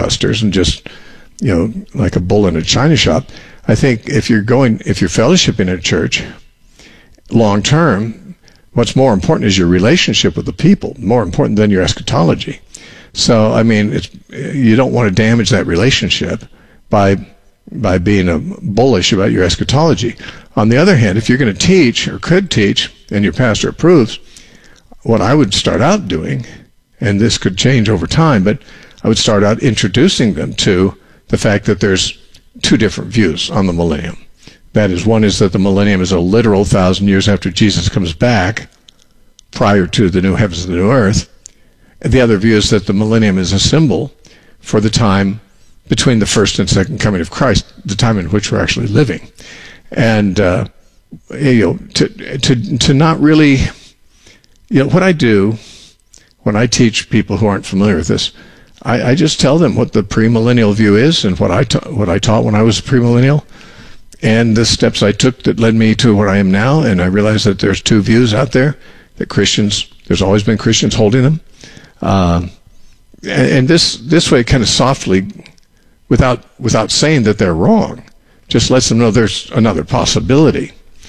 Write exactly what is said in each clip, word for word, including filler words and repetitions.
gangbusters and just, you know, like a bull in a china shop. I think if you're going, if you're fellowshipping in a church long term, what's more important is your relationship with the people, more important than your eschatology. So, I mean, it's, you don't want to damage that relationship by by being a bullish about your eschatology. On the other hand, if you're going to teach or could teach, and your pastor approves, what I would start out doing, and this could change over time, but I would start out introducing them to the fact that there's two different views on the millennium. That is, one is that the millennium is a literal thousand years after Jesus comes back, prior to the new heavens and the new earth. And the other view is that the millennium is a symbol for the time between the first and second coming of Christ, the time in which we're actually living. And uh, you know, to to to not really, you know, what I do when I teach people who aren't familiar with this, I, I just tell them what the premillennial view is and what I ta- what I taught when I was premillennial, and the steps I took that led me to where I am now. And I realized that there's two views out there, that Christians, there's always been Christians holding them, um, and, and this this way, kind of softly, without without saying that they're wrong, just lets them know there's another possibility.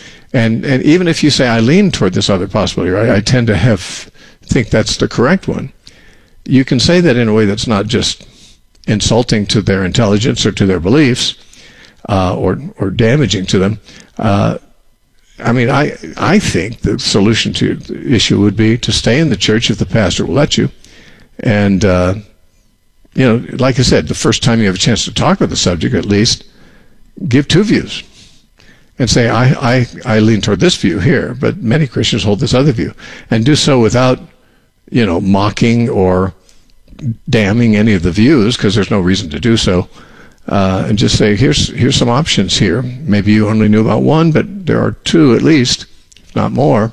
And and even if you say I lean toward this other possibility, right, I tend to have think that's the correct one, you can say that in a way that's not just insulting to their intelligence or to their beliefs, uh, or or damaging to them. Uh, I mean, I I think the solution to the issue would be to stay in the church if the pastor will let you, and uh, you know, like I said, the first time you have a chance to talk about the subject, at least give two views, and say I I I lean toward this view here, but many Christians hold this other view, and do so without, you know, mocking or damning any of the views, because there's no reason to do so, uh, and just say, here's here's some options here. Maybe you only knew about one, but there are two at least, if not more.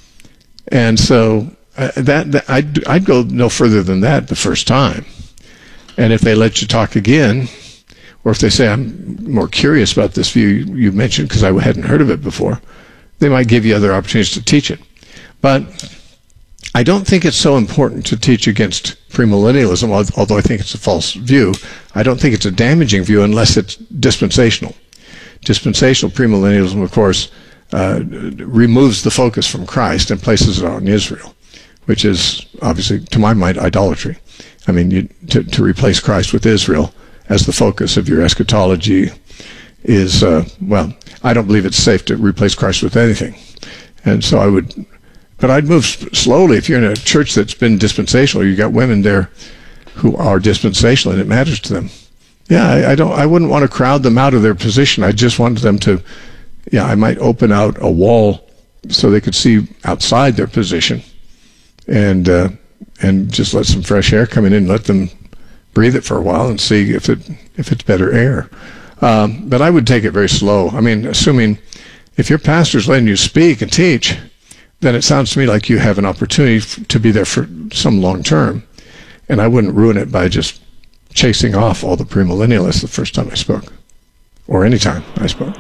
And so uh, that, that I'd I'd go no further than that the first time. And if they let you talk again, or if they say, I'm more curious about this view you mentioned because I hadn't heard of it before, they might give you other opportunities to teach it. But I don't think it's so important to teach against premillennialism, although I think it's a false view. I don't think it's a damaging view unless it's dispensational. Dispensational premillennialism, of course, uh, removes the focus from Christ and places it on Israel, which is obviously, to my mind, idolatry. I mean, you, to, to replace Christ with Israel as the focus of your eschatology is, uh, well, I don't believe it's safe to replace Christ with anything. And so I would... But I'd move slowly. If you're in a church that's been dispensational, you got women there who are dispensational, and it matters to them. Yeah, I, I don't. I wouldn't want to crowd them out of their position. I just wanted them to. Yeah, I might open out a wall so they could see outside their position, and uh, and just let some fresh air come in and let them breathe it for a while and see if it if it's better air. Um, but I would take it very slow. I mean, assuming if your pastor's letting you speak and teach, then it sounds to me like you have an opportunity f- to be there for some long term. And I wouldn't ruin it by just chasing off all the premillennialists the first time I spoke, or any time I spoke.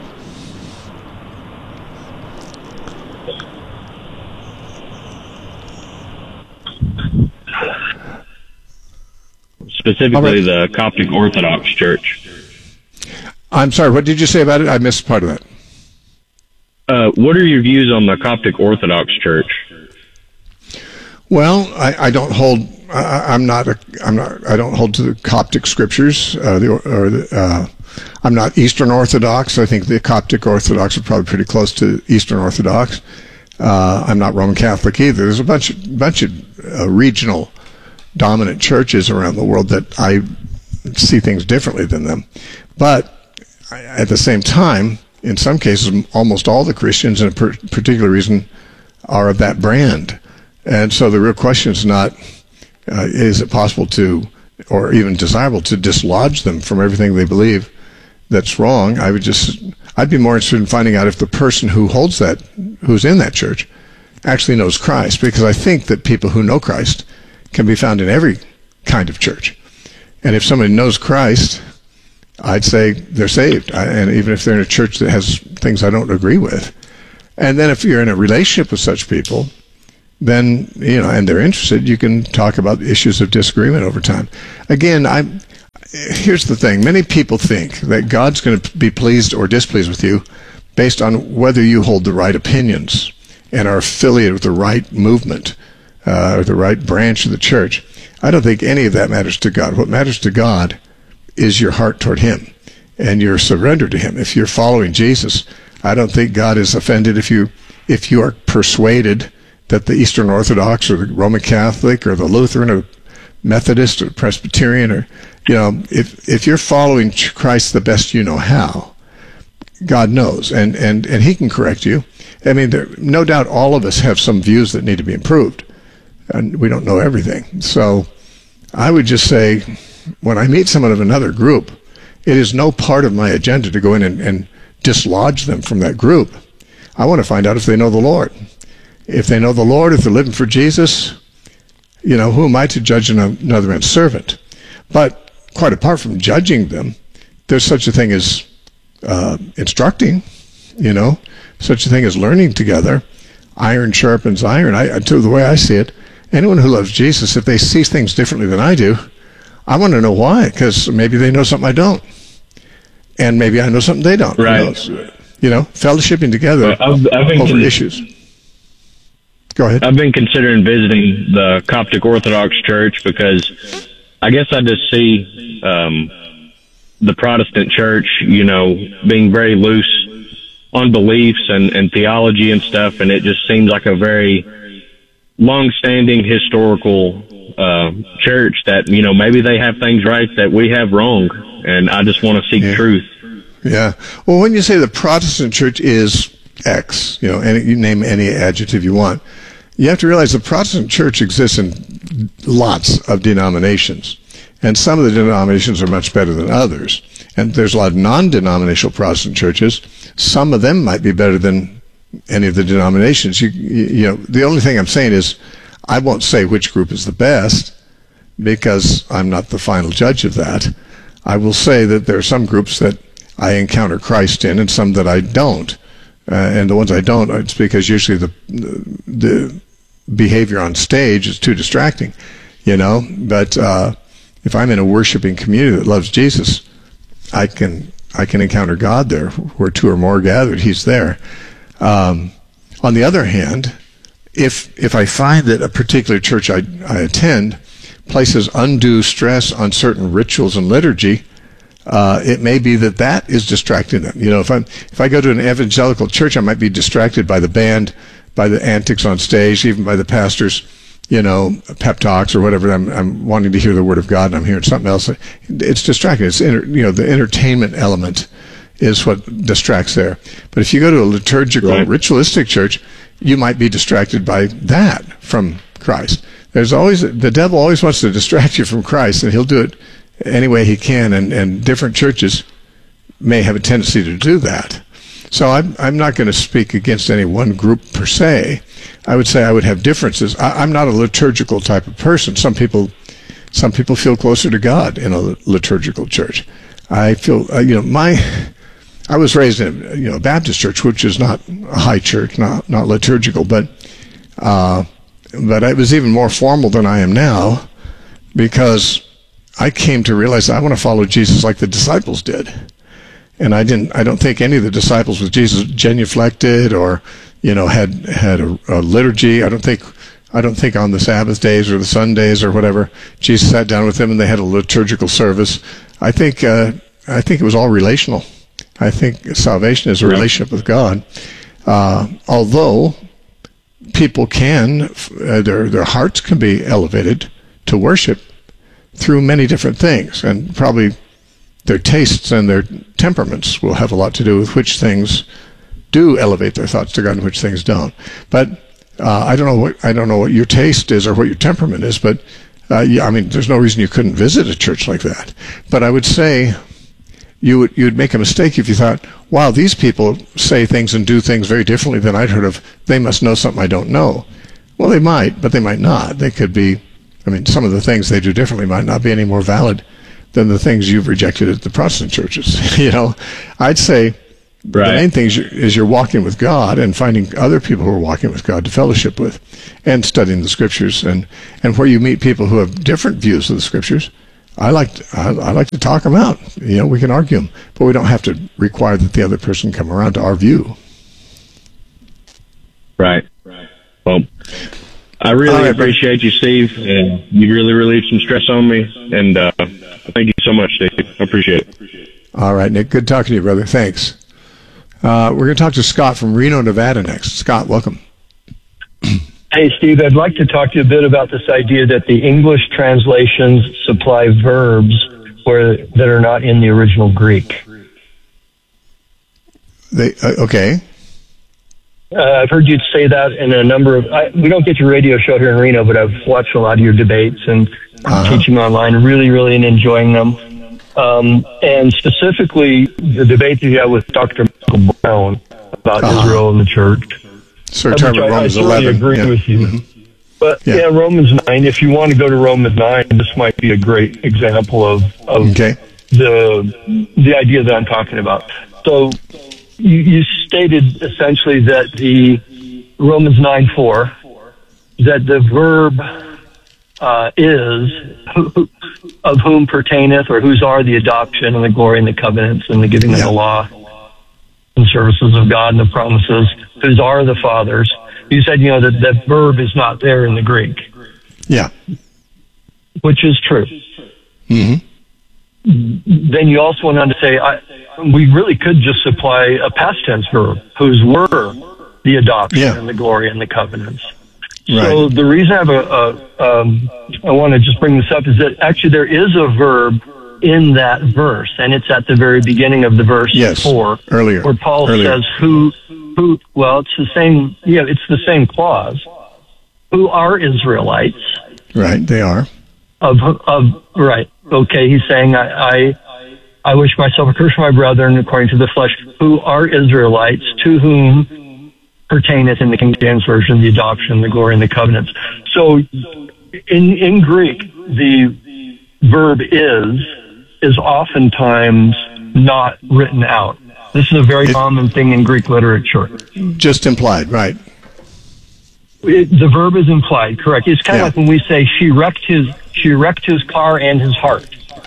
Specifically right. The Coptic Orthodox Church. I'm sorry, what did you say about it? I missed part of that. Uh, what are your views on the Coptic Orthodox Church? Well, I, I don't hold. I, I'm not. A, I'm not. I don't hold to the Coptic scriptures. Uh, the, or the, uh, I'm not Eastern Orthodox. I think the Coptic Orthodox are probably pretty close to Eastern Orthodox. Uh, I'm not Roman Catholic either. There's a bunch of bunch of uh, regional dominant churches around the world that I see things differently than them. But at the same time, in some cases, almost all the Christians, in a per- particular reason, are of that brand. And so the real question is not, uh, is it possible to, or even desirable to dislodge them from everything they believe that's wrong? I would just, I'd be more interested in finding out if the person who holds that, who's in that church, actually knows Christ. Because I think that people who know Christ can be found in every kind of church. And if somebody knows Christ, I'd say they're saved, I, and even if they're in a church that has things I don't agree with. And then if you're in a relationship with such people, then, you know, and they're interested, you can talk about issues of disagreement over time. Again, I'm, here's the thing. Many people think that God's going to be pleased or displeased with you based on whether you hold the right opinions and are affiliated with the right movement uh, or the right branch of the church. I don't think any of that matters to God. What matters to God is your heart toward him and your surrender to him. If you're following Jesus, I don't think God is offended if you if you are persuaded that the Eastern Orthodox or the Roman Catholic or the Lutheran or Methodist or Presbyterian, or, you know, if if you're following Christ the best you know how, God knows, and and and he can correct you. I mean, there, no doubt all of us have some views that need to be improved, and we don't know everything. So I would just say, when I meet someone of another group, it is no part of my agenda to go in and, and dislodge them from that group. I want to find out if they know the Lord. If they know the Lord, if they're living for Jesus, you know, who am I to judge another man's servant? But quite apart from judging them, there's such a thing as uh, instructing, you know, such a thing as learning together. Iron sharpens iron. I, to the way I see it, anyone who loves Jesus, if they see things differently than I do, I want to know why, because maybe they know something I don't. And maybe I know something they don't. Right. You know, fellowshipping together I've, I've been over con- issues. Go ahead. I've been considering visiting the Coptic Orthodox Church because I guess I just see um, the Protestant Church, you know, being very loose on beliefs and, and theology and stuff, and it just seems like a very long-standing historical uh, church that, you know, maybe they have things right that we have wrong, and I just want to seek yeah. truth. Yeah. Well, when you say the Protestant Church is X, you know, any, you name any adjective you want, you have to realize the Protestant Church exists in lots of denominations, and some of the denominations are much better than others. And there's a lot of non-denominational Protestant churches. Some of them might be better than any of the denominations. You, you, you know, the only thing I'm saying is I won't say which group is the best because I'm not the final judge of that. I will say that there are some groups that I encounter Christ in and some that I don't. Uh, and the ones I don't, it's because usually the the behavior on stage is too distracting, you know. But uh, if I'm in a worshiping community that loves Jesus, I can I can encounter God there. Where two or more are gathered, he's there. Um, on the other hand, if if I find that a particular church I, I attend places undue stress on certain rituals and liturgy, uh, it may be that that is distracting them. You know, if I'm if I go to an evangelical church, I might be distracted by the band, by the antics on stage, even by the pastor's, you know, pep talks or whatever. I'm I'm wanting to hear the word of God and I'm hearing something else. It's distracting. It's inter, you know, the entertainment element is what distracts there. But if you go to a liturgical, right. ritualistic church, you might be distracted by that from Christ. There's always, the devil always wants to distract you from Christ, and he'll do it any way he can, and, and different churches may have a tendency to do that. So I'm, I'm not going to speak against any one group per se. I would say I would have differences. I, I'm not a liturgical type of person. Some people, some people feel closer to God in a liturgical church. I feel, uh, you know, my, I was raised in a, you know, a Baptist church, which is not a high church, not not liturgical, but uh, but it was even more formal than I am now, because I came to realize I want to follow Jesus like the disciples did. And I didn't. I don't think any of the disciples with Jesus genuflected or, you know, had had a, a liturgy. I don't think. I don't think on the Sabbath days or the Sundays or whatever, Jesus sat down with them and they had a liturgical service. I think. Uh, I think it was all relational. I think salvation is a relationship with God. Uh, although people can, uh, their their hearts can be elevated to worship through many different things, and probably their tastes and their temperaments will have a lot to do with which things do elevate their thoughts to God and which things don't. But uh, I don't know what I don't know what your taste is or what your temperament is. But uh, yeah, I mean, there's no reason you couldn't visit a church like that. But I would say you would you'd make a mistake if you thought, wow, these people say things and do things very differently than I'd heard of. They must know something I don't know. Well, they might, but they might not. They could be. I mean, some of the things they do differently might not be any more valid than the things you've rejected at the Protestant churches. You know, I'd say right. the main thing is you're, is you're walking with God and finding other people who are walking with God to fellowship with, and studying the Scriptures. And, and where you meet people who have different views of the Scriptures, I like to, I, I like to talk them out. You know, we can argue them, but we don't have to require that the other person come around to our view. Right. Well, I really right, appreciate you, Steve. And you really relieved some stress on me. And uh, thank you so much, Steve. I appreciate it. All right, Nick. Good talking to you, brother. Thanks. Uh, we're going to talk to Scott from Reno, Nevada next. Scott, welcome. Hey, Steve, I'd like to talk to you a bit about this idea that the English translations supply verbs where that are not in the original Greek. They uh, okay. Uh, I've heard you say that in a number of... I, we don't get your radio show here in Reno, but I've watched a lot of your debates and Uh-huh. teaching online, really, really enjoying them. Um, and specifically, the debate that you had with Doctor Michael Brown about Uh-huh. Israel and the church. So, Which talking about I, I Romans certainly eleven. agree Yeah. with you. Mhm. But Yeah. yeah. Romans nine, if you want to go to Romans nine, this might be a great example of, of Okay. the the idea that I'm talking about. So you, you stated essentially that the Romans nine four, that the verb uh, is who, of whom pertaineth, or whose are the adoption and the glory and the covenants and the giving Yeah. of the law and services of God and the promises, whose are the fathers. You said, you know, that that verb is not there in the Greek, Yeah. which is true. Mm-hmm. Then you also went on to say, I, we really could just supply a past tense verb, whose were the adoption Yeah. and the glory and the covenants. Right. So the reason I have a, a um, I want to just bring this up is that actually there is a verb in that verse, and it's at the very beginning of the verse Yes. four, Earlier. where Paul Earlier. says, "Who, who?" Well, it's the same. Yeah, it's the same clause. Who are Israelites? Right. They are. Of of right. Okay, he's saying, I, I I wish myself a curse for my brethren according to the flesh, who are Israelites, to whom pertaineth in the King James Version the adoption, the glory, and the covenants. So in in Greek, the verb is is oftentimes not written out. This is a very It- common thing in Greek literature. Just implied. Right. It, the verb is implied, correct. It's kind of Yeah. like when we say she wrecked his she wrecked his car and his heart.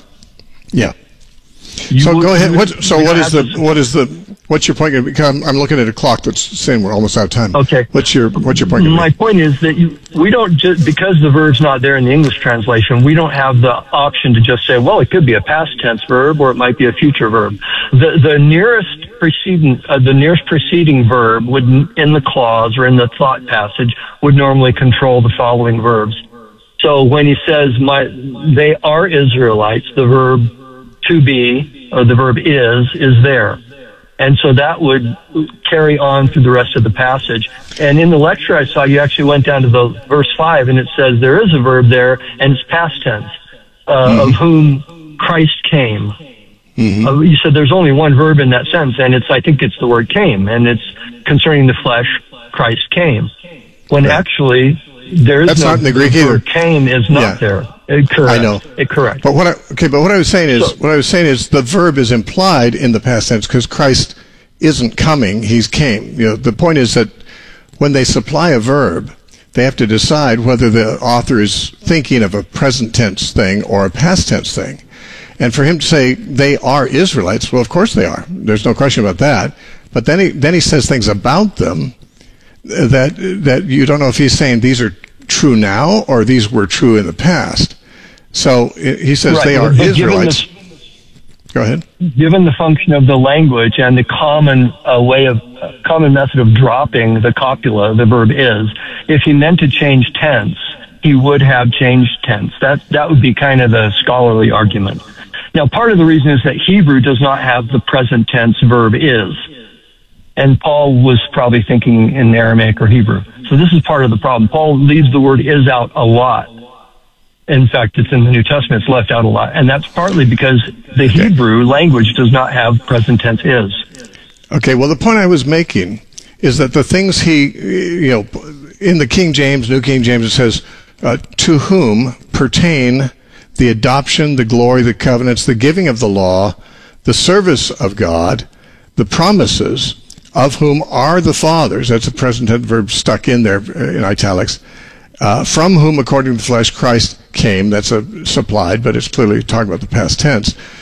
Yeah. You So would- go ahead. you What, would- so you what don't is the have to- what is the what's your point? Gonna be? Because I'm, I'm looking at a clock that's saying we're almost out of time. Okay. What's your what's your point? Gonna My be? point is that you, we don't just because the verb's not there in the English translation, we don't have the option to just say, well, it could be a past tense verb or it might be a future verb. The the nearest preceding uh, the nearest preceding verb would in the clause or in the thought passage would normally control the following verbs. So when he says my they are Israelites, the verb to be or the verb is is there. And so that would carry on through the rest of the passage. And in the lecture I saw, you actually went down to the verse five, and it says there is a verb there, and it's past tense, uh, Mm-hmm. of whom Christ came. Mm-hmm. Uh, you said there's only one verb in that sentence, and it's I think it's the word came, and it's concerning the flesh, Christ came. When Right. actually there is That's no not in the Greek either. word came is not Yeah. there. It, correct. I know. It, correct. But what I, okay, but what I was saying is So- what I was saying is the verb is implied in the past tense because Christ isn't coming; He's came. You know, the point is that when they supply a verb, they have to decide whether the author is thinking of a present tense thing or a past tense thing. And for him to say they are Israelites, well, of course they are. There's no question about that. But then he then he says things about them that that you don't know if he's saying these are true now or these were true in the past. So he says Right, they are but given Israelites. the- Go ahead. Given the function of the language and the common uh, way of uh, common method of dropping the copula, the verb is, if he meant to change tense, he would have changed tense. That that would be kind of the scholarly argument. Now, part of the reason is that Hebrew does not have the present tense verb is, and Paul was probably thinking in Aramaic or Hebrew. So this is part of the problem. Paul leaves the word is out a lot. In fact, it's in the New Testament, it's left out a lot. And that's partly because the Hebrew language does not have present tense is. Okay, well, the point I was making is that the things he, you know, in the King James, New King James, it says, uh, to whom pertain the adoption, the glory, the covenants, the giving of the law, the service of God, the promises, of whom are the fathers. That's a present tense verb stuck in there in italics. Uh, from whom, according to the flesh, Christ came. That's a supplied, but it's clearly talking about the past tense.